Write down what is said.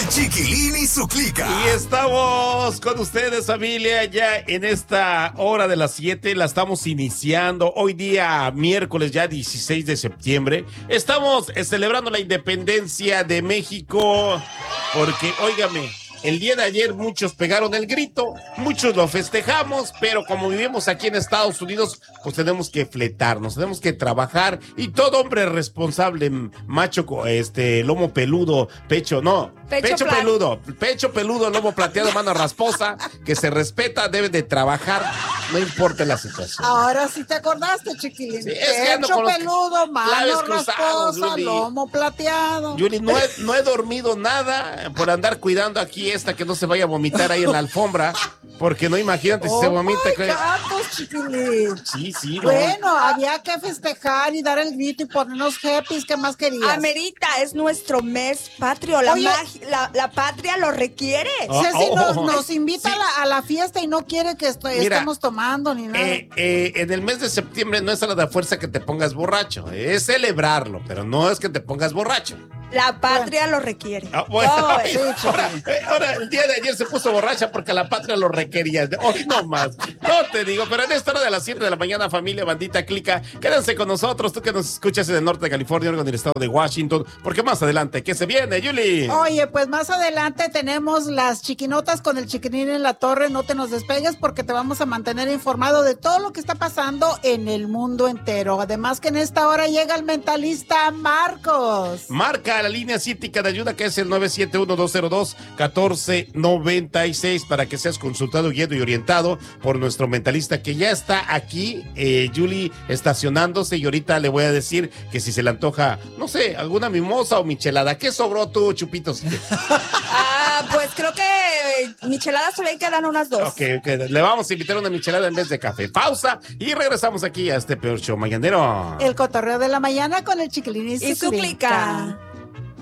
El Chiquilín y su clica. Y estamos con ustedes, familia, ya en esta hora de las 7, la estamos iniciando. Hoy día, miércoles, ya 16 de septiembre. Estamos celebrando la independencia de México, porque, óigame, el día de ayer muchos pegaron el grito, muchos lo festejamos, pero como vivimos aquí en Estados Unidos, pues tenemos que fletarnos, tenemos que trabajar, y todo hombre responsable, macho, lomo peludo, pecho peludo, lomo plateado, mano rasposa, que se respeta, debe de trabajar, no importa la situación. Ahora sí te acordaste, Chiquilín. Sí, es que ando pecho con los peludo, mano rasposa, Yuli. lomo plateado. Yuli, no he dormido nada por andar cuidando aquí que no se vaya a vomitar ahí en la alfombra, porque no, imagínate si se vomita. Gatos, Chiquilín. Sí. Bueno, había que festejar y dar el grito y ponernos happy. ¿Qué más querías? Amerita, es nuestro mes patrio, la patria lo requiere. Ceci nos invita a la fiesta y no quiere que estemos tomando ni nada. En el mes de septiembre no es a la de fuerza que te pongas borracho, es celebrarlo, pero no es que te pongas borracho. La patria lo requiere. Ahora, el día de ayer se puso borracha porque la patria lo requería. Hoy no más. No te digo, pero en esta hora de las 7 de la mañana, familia, bandita, clica, quédense con nosotros, tú que nos escuchas en el norte de California, en el estado de Washington, porque más adelante, ¿qué se viene, Yuli? Oye, pues más adelante tenemos las chiquinotas con el Chiquilín en la torre. No te nos despegues porque te vamos a mantener informado de todo lo que está pasando en el mundo entero. Además que en esta hora llega el mentalista Marcos. Marca la línea cítica de ayuda, que es el 971-202-1496, para que seas consultado, guiado y orientado por nuestro mentalista, que ya está aquí, Yuli, estacionándose, y ahorita le voy a decir que si se le antoja, no sé, alguna mimosa o michelada. ¿Qué sobró tú, Chupitos? Pues creo que micheladas todavía quedan unas 2. Ok, le vamos a invitar una michelada en vez de café. Pausa y regresamos aquí a este peor show mañanero. El cotorreo de la mañana con el Chiquilín y su clica.